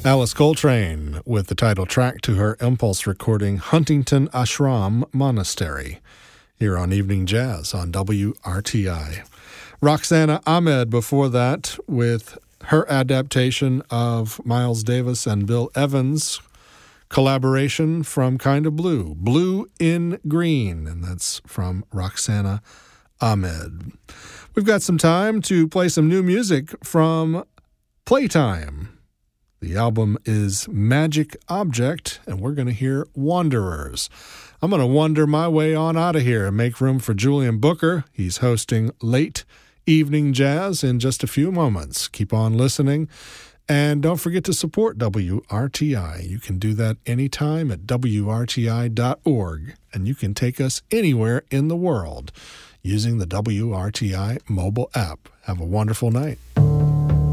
Alice Coltrane with the title track to her Impulse recording, Huntington Ashram Monastery, here on Evening Jazz on WRTI. Roxana Ahmed before that with her adaptation of Miles Davis and Bill Evans' collaboration from Kinda Blue, Blue in Green, and that's from Roxana Ahmed. We've got some time to play some new music from Playtime. The album is Magic Object, and we're going to hear Wanderers. I'm going to wander my way on out of here and make room for Julian Booker. He's hosting Late Evening Jazz in just a few moments. Keep on listening, and don't forget to support WRTI. You can do that anytime at WRTI.org, and you can take us anywhere in the world using the WRTI mobile app. Have a wonderful night.